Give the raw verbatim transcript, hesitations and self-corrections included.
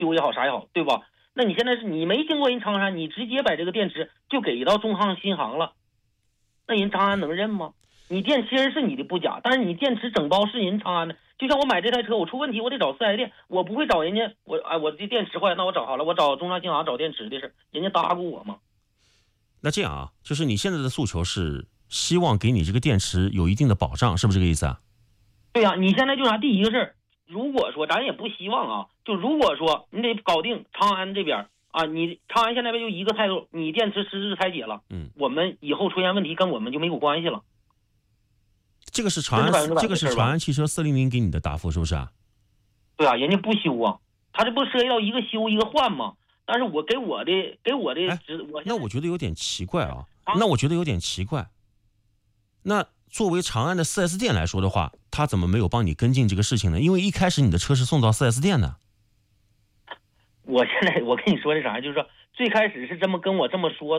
修也好啥也好，对吧？那你现在是你没经过人长安，你直接把这个电池就给到中航新航了，那人长安能认吗？你电其实是你的不假，但是你电池整包是人长安的。就像我买这台车，我出问题我得找四 S 店，我不会找人家我哎我这电池坏，那我找好了，我找中航新航找电池的事，人家搭过我吗？ 那这样啊，就是你现在的诉求是希望给你这个电池有一定的保障，是不是这个意思啊？ 对呀、啊，你现在就啥？第一个事儿，如果说咱也不希望啊，就如果说你得搞定长安这边啊，你长安现在就一个态度，你电池实质拆解了， 嗯， 我们以后出现问题跟我们就没有关系了。 这个是长安，这个是长安汽车四零零给你的答复，是不是啊？ 对啊，人家不修啊，他这不涉及到一个修一个换吗？但是我给我的给我的， 哎、 我那我觉得有点奇怪啊，啊那我觉得有点奇怪。那作为长安的 四 S 店来说的话，他怎么没有帮你跟进这个事情呢？因为一开始你的车是送到 四 S 店的。 我现在我跟你说的啥，就是说最开始是这么跟我这么说的。